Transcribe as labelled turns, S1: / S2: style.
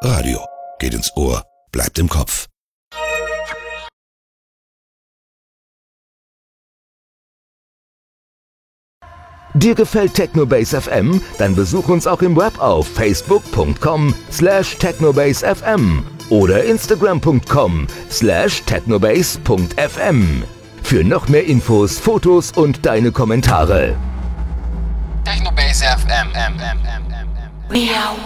S1: Radio geht ins Ohr, bleibt im Kopf.
S2: Dir gefällt Technobase FM? Dann besuch uns auch im Web auf facebook.com/technobasefm oder instagram.com/technobase.fm. Für noch mehr Infos, Fotos und deine Kommentare.
S3: Technobase FM. Miau.